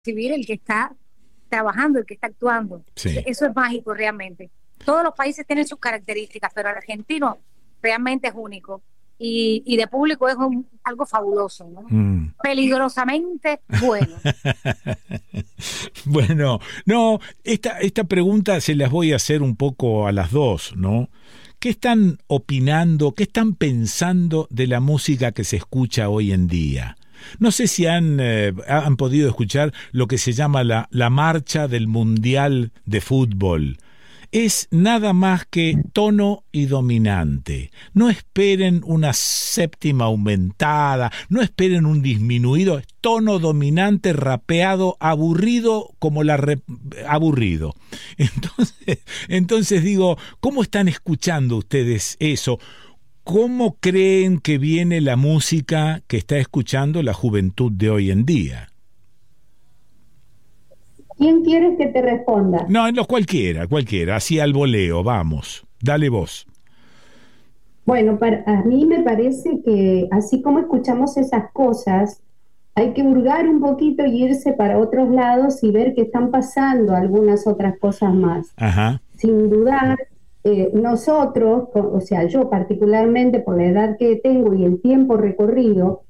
percibir el que está trabajando, el que está actuando. Sí. Eso es mágico realmente. Todos los países tienen sus características, pero el argentino realmente es único. Y de público es algo fabuloso, ¿no? Mm. Peligrosamente bueno. Bueno, no, esta pregunta se las voy a hacer un poco a las dos, ¿no? ¿Qué están opinando, qué están pensando de la música que se escucha hoy en día? No sé si han podido escuchar lo que se llama la marcha del Mundial de Fútbol. Es nada más que tono y dominante. No esperen una séptima aumentada, no esperen un disminuido, es tono dominante, rapeado, aburrido como aburrido. Entonces digo, ¿cómo están escuchando ustedes eso? ¿Cómo creen que viene la música que está escuchando la juventud de hoy en día? ¿Quién quieres que te responda? No, cualquiera, así al voleo, vamos, dale vos. Bueno, a mí me parece que así como escuchamos esas cosas, hay que hurgar un poquito y irse para otros lados y ver que están pasando algunas otras cosas más. Ajá. Sin dudar, nosotros, o sea, yo particularmente por la edad que tengo y el tiempo recorrido,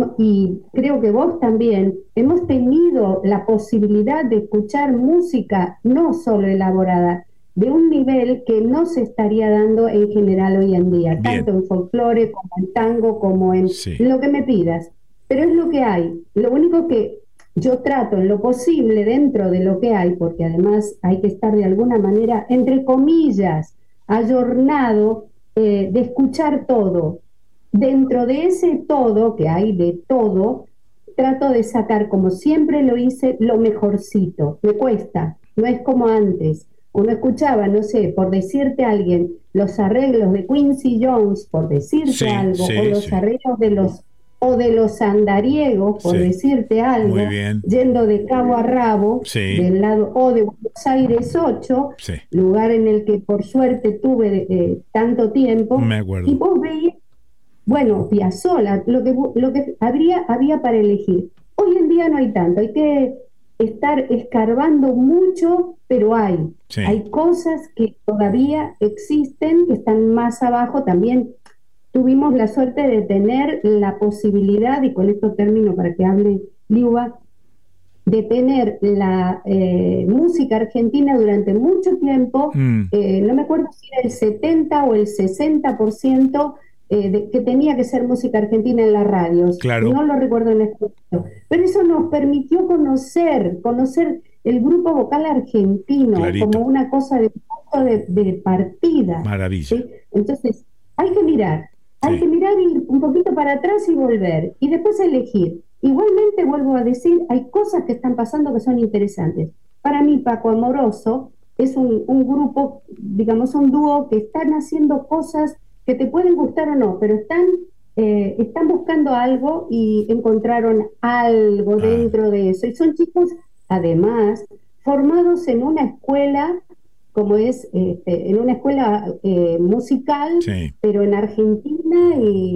y creo que vos también, hemos tenido la posibilidad de escuchar música no solo elaborada, de un nivel que no se estaría dando en general hoy en día, Bien. tanto en folclore como en tango, como en Sí. lo que me pidas. Pero es lo que hay. Lo único que yo trato en lo posible dentro de lo que hay, porque además hay que estar de alguna manera, entre comillas, ayornado, de escuchar todo. Dentro de ese todo, que hay de todo, trato de sacar, como siempre lo hice, lo mejorcito. Me cuesta, no es como antes. Uno escuchaba, no sé, por decirte a alguien, los arreglos de Quincy Jones, por decirte Sí, algo, o sí, los sí. arreglos de los andariegos, por Sí. decirte algo, Muy bien. yendo de cabo a rabo, Sí. del lado o de Buenos Aires 8, Sí. lugar en el que por suerte tuve tanto tiempo, Me y acuerdo. vos veías, bueno, Piazzolla, lo que había para elegir. Hoy en día no hay tanto, hay que estar escarbando mucho, pero hay. Sí. Hay cosas que todavía existen, que están más abajo. También tuvimos la suerte de tener la posibilidad, y con esto termino para que hable Liuba, de tener la música argentina durante mucho tiempo, Mm. no me acuerdo si era el 70 o el 60% que tenía que ser música argentina en las radios, Claro. no lo recuerdo en este momento, pero eso nos permitió conocer el grupo vocal argentino como Clarito. una cosa de punto de partida, Maravilla. ¿sí? Entonces, hay que mirar, hay Sí. que mirar, ir un poquito para atrás y volver, y después elegir. Igualmente, vuelvo a decir, hay cosas que están pasando que son interesantes. Para mí, Paco Amoroso es un grupo, digamos, un dúo que están haciendo cosas que te pueden gustar o no, pero están buscando algo y encontraron algo Ah, dentro de eso. Y son chicos, además, formados en una escuela, como es, en una escuela musical, sí. pero en Argentina,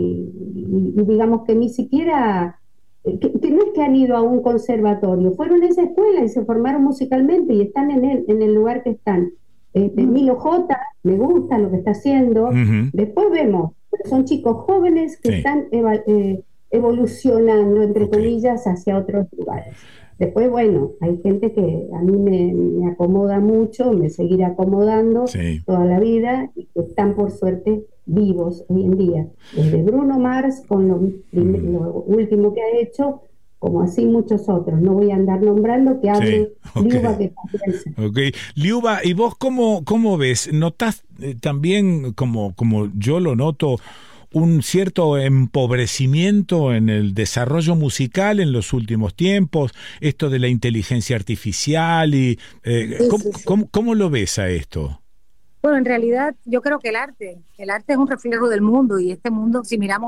y digamos que ni siquiera que no es que han ido a un conservatorio, fueron a esa escuela y se formaron musicalmente y están en el lugar que están. Milo J, me gusta lo que está haciendo. Ujú. Después vemos, son chicos jóvenes que Sí. están evolucionando, entre Ok. comillas, hacia otros lugares. Después, bueno, hay gente que a mí me acomoda mucho, me seguirá acomodando Sí. toda la vida y que están por suerte vivos hoy en día. Desde Bruno Mars con Mm. lo último que ha hecho, como así muchos otros. No voy a andar nombrando, que Sí. hable Ok. Liuba, que piensa. Ok. Liuba, ¿y vos cómo ves? ¿Notás también, como yo lo noto, un cierto empobrecimiento en el desarrollo musical en los últimos tiempos? Esto de la inteligencia artificial y Sí, sí, sí. ¿cómo lo ves a esto? Bueno, en realidad yo creo que el arte es un reflejo del mundo y este mundo,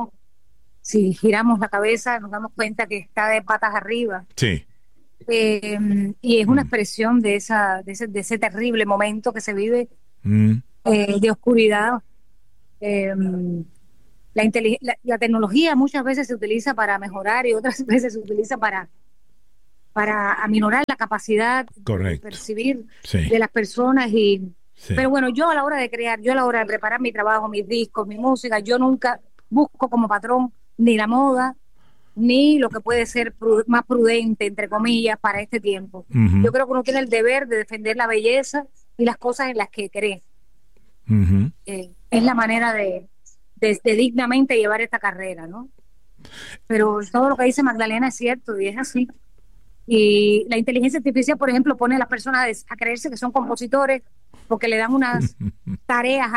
si giramos la cabeza, nos damos cuenta que está de patas arriba. Sí. Y es una Mm. expresión de ese terrible momento que se vive, Mm. de oscuridad. Eh, la tecnología muchas veces se utiliza para mejorar y otras veces se utiliza para aminorar la capacidad de Correcto. percibir Sí, de las personas. sí. Pero bueno, yo a la hora de crear, yo a la hora de preparar mi trabajo, mis discos, mi música, yo nunca busco como patrón ni la moda, ni lo que puede ser más prudente, entre comillas, para este tiempo. Ujú, Yo creo que uno tiene el deber de defender la belleza y las cosas en las que cree. ujú. Es la manera de dignamente llevar esta carrera, ¿no? Pero todo lo que dice Magdalena es cierto y es así. Y la inteligencia artificial, por ejemplo, pone a las personas a creerse que son compositores porque le dan unas tareas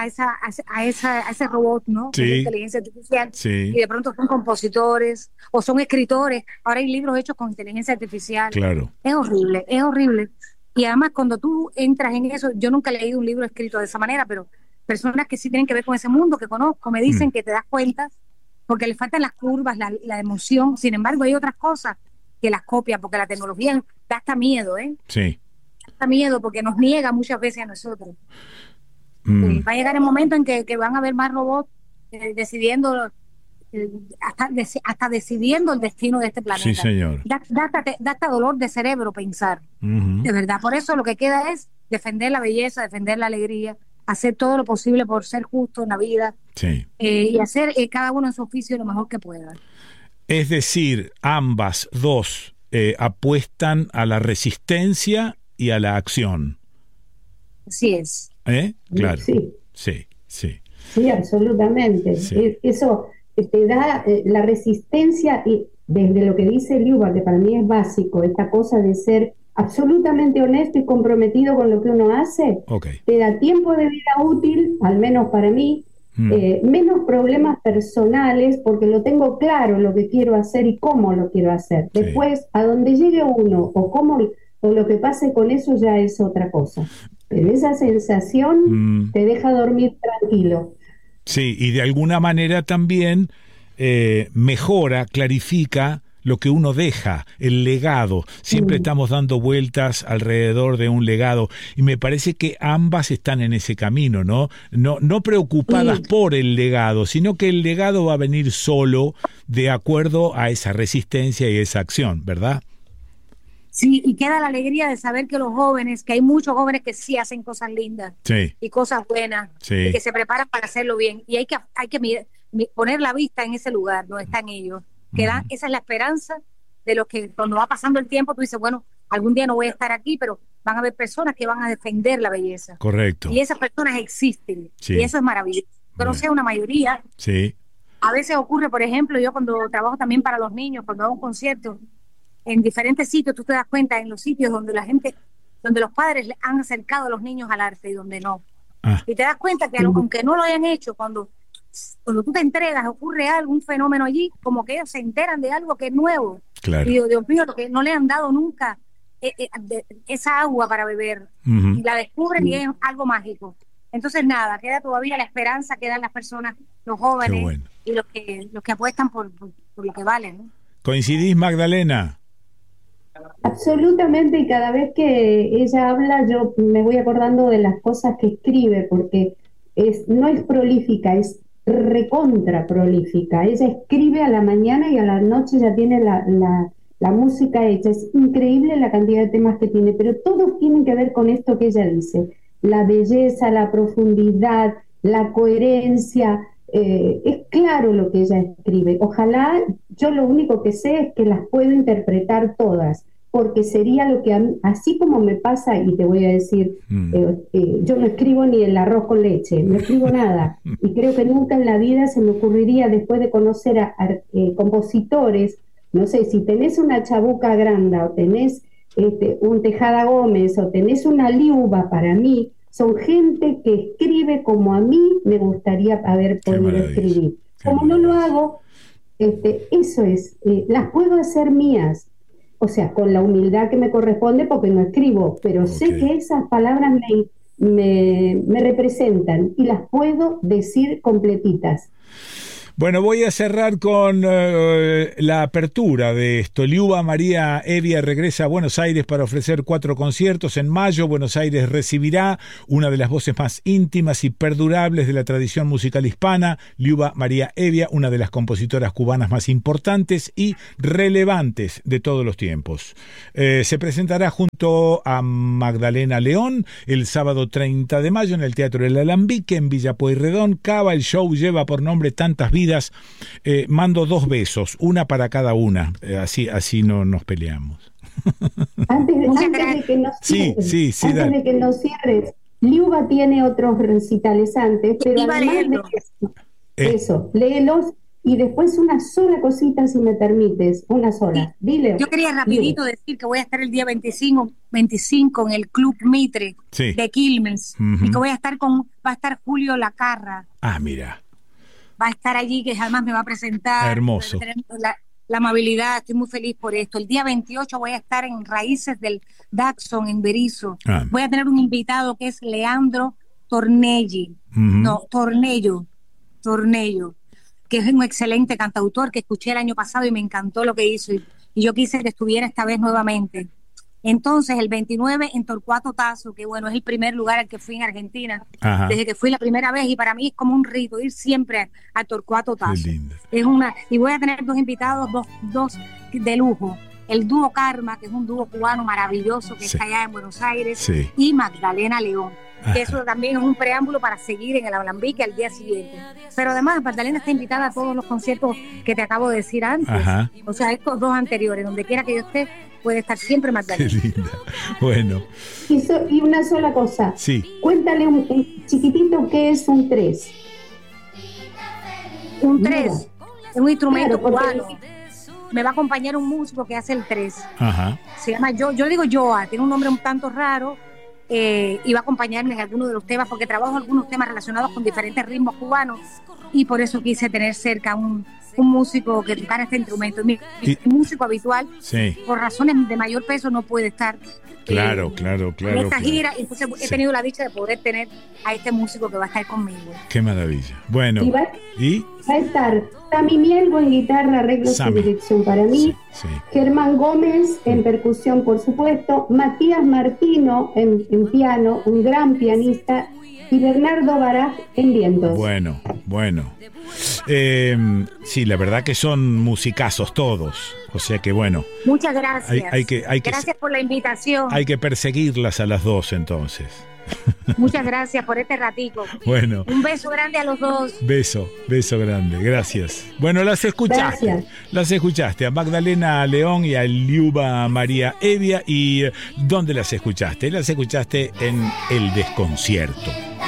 a ese robot, ¿no? Que es la Sí, inteligencia artificial, y sí, de pronto son compositores o son escritores. Ahora hay libros hechos con inteligencia artificial. claro. Es horrible, es horrible. Y además cuando tú entras en eso, yo nunca he leído un libro escrito de esa manera, pero personas que sí tienen que ver con ese mundo, que conozco, me Mm, dicen que te das cuenta porque le faltan las curvas, la emoción. Sin embargo, hay otras cosas que las copian, porque la tecnología da hasta miedo, ¿eh? sí. Da miedo porque nos niega muchas veces a nosotros. Mm, Va a llegar el momento en que van a haber más robots decidiendo, hasta decidiendo el destino de este sí, planeta. señor. Da hasta dolor de cerebro pensar, Ujú, de verdad. Por eso lo que queda es defender la belleza, defender la alegría, hacer todo lo posible por ser justo en la vida, sí. y hacer cada uno en su oficio lo mejor que pueda. Es decir, ambas dos apuestan a la resistencia y a la acción. Así es. Claro. Sí, Sí, sí, sí, absolutamente. sí. Eso te da la resistencia y desde lo que dice Liuba, que para mí es básico, esta cosa de ser absolutamente honesto y comprometido con lo que uno hace, Ok. te da tiempo de vida útil, al menos para mí, Mm, menos problemas personales porque lo tengo claro lo que quiero hacer y cómo lo quiero hacer. sí. Después, a donde llegue uno o lo que pase con eso ya es otra cosa. Pero esa sensación Mm, te deja dormir tranquilo. sí, y de alguna manera también mejora, clarifica lo que uno deja, el legado. Siempre Mm. estamos dando vueltas alrededor de un legado y me parece que ambas están en ese camino, ¿no? No preocupadas Y por el legado, sino que el legado va a venir solo de acuerdo a esa resistencia y esa acción, ¿verdad? Sí, y queda la alegría de saber que los jóvenes, que hay muchos jóvenes que sí hacen cosas lindas Sí, y cosas buenas y que sí. se preparan para hacerlo bien. Y hay que poner la vista en ese lugar donde están ellos. Ujú, Esa es la esperanza de los que cuando va pasando el tiempo tú dices, bueno, algún día no voy a estar aquí, pero van a haber personas que van a defender la belleza. correcto. Y esas personas existen. Y Sí, eso es maravilloso. Pero no bueno, sea una mayoría. sí. A veces ocurre, por ejemplo, yo cuando trabajo también para los niños, cuando hago un concierto, en diferentes sitios, tú te das cuenta en los sitios donde la gente, donde los padres le han acercado a los niños al arte y donde no. Ah, Y te das cuenta que aunque no lo hayan hecho, cuando tú te entregas, ocurre algo, un fenómeno allí, como que ellos se enteran de algo que es nuevo. Y claro. digo, Dios mío, lo que no le han dado nunca esa agua para beber. Ujú, Y la descubren y es algo mágico. Entonces, nada, queda todavía la esperanza, quedan las personas, los qué jóvenes bueno. y los que apuestan por lo que valen, ¿no? ¿Coincidís, Magdalena? absolutamente, y cada vez que ella habla, yo me voy acordando de las cosas que escribe, porque no es prolífica, es recontra prolífica. Ella escribe a la mañana y a la noche ya tiene la música hecha. Es increíble la cantidad de temas que tiene, pero todos tienen que ver con esto que ella dice: la belleza, la profundidad, la coherencia. Es claro lo que ella escribe. Ojalá, yo lo único que sé es que las puedo interpretar todas, porque sería lo que así como me pasa, y te voy a decir, Mm. yo no escribo ni el arroz con leche, no escribo nada, y creo que nunca en la vida se me ocurriría, después de conocer a compositores, no sé, si tenés una Chabuca Granda, o tenés un Tejada Gómez, o tenés una Liuba, para mí, son gente que escribe como a mí me gustaría haber Qué podido maravilloso, escribir. qué Como no lo maravilloso. hago, eso es, las puedo hacer mías, o sea, con la humildad que me corresponde porque no escribo, pero sé Ok. que esas palabras me representan y las puedo decir completitas. Bueno, voy a cerrar con la apertura de esto. Liuba María Evia regresa a Buenos Aires para ofrecer 4 conciertos. En mayo, Buenos Aires recibirá una de las voces más íntimas y perdurables de la tradición musical hispana, Liuba María Evia, una de las compositoras cubanas más importantes y relevantes de todos los tiempos. Se presentará junto a Magdalena León el sábado 30 de mayo en el Teatro El Alambique en Villa Pueyrredón. Cava, el show lleva por nombre Tantas Vidas. Mando 2 besos, una para cada una, así no nos peleamos. Antes de que nos cierres, Liuba tiene otros recitales antes, pero además de eso, léelos y después una sola cosita, si me permites, una sola. Dile. Yo quería rapidito decir que voy a estar el día 25 en el Club Mitre de Quilmes, y que va a estar Julio Lacarra. Ah, mira. Va a estar allí, que además me va a presentar. Hermoso. La amabilidad, estoy muy feliz por esto. El día 28 voy a estar en Raíces del Daxon, en Berisso. Voy a tener un invitado que es Leandro Tornello, que es un excelente cantautor que escuché el año pasado y me encantó lo que hizo. Y yo quise que estuviera esta vez nuevamente. Entonces, el 29 en Torcuato Tazo, que bueno, es el primer lugar al que fui en Argentina, desde que fui la primera vez, y para mí es como un rito ir siempre a Torcuato Tazo. Y voy a tener 2 invitados, dos de lujo. El dúo Karma, que es un dúo cubano maravilloso que está allá en Buenos Aires, y Magdalena León. Que eso también es un preámbulo para seguir en el Alambique al día siguiente. Pero además, Magdalena está invitada a todos los conciertos que te acabo de decir antes. O sea, estos 2 anteriores, donde quiera que yo esté, puede estar siempre Magdalena. Qué linda. Bueno. Y una sola cosa. Sí. Cuéntale un chiquitito qué es un 3. Un 3 es un instrumento cubano. Me va a acompañar un músico que hace el 3. Se llama yo digo Joa, tiene un nombre un tanto raro. Y va a acompañarme en algunos de los temas, porque trabajo algunos temas relacionados con diferentes ritmos cubanos, y por eso quise tener cerca un músico que tocara este instrumento. Mi músico habitual, por razones de mayor peso, no puede estar Claro. en esta gira, y entonces he tenido la dicha de poder tener a este músico que va a estar conmigo. Qué maravilla. Bueno, va a estar Tami Mielgo en guitarra, arreglos y dirección para mí, Germán Gómez en percusión, por supuesto, Matías Martino en piano, un gran pianista, y Bernardo Baraj en vientos. Bueno. Sí, la verdad que son musicazos todos. O sea que bueno. Muchas gracias. Gracias por la invitación. Hay que perseguirlas a las 2 entonces. Muchas gracias por este ratico. Bueno. Un beso grande a los 2. Beso grande, gracias. Bueno, las escuchaste a Magdalena León y a Liuba María Evia. ¿Y dónde las escuchaste? Las escuchaste en El Desconcierto.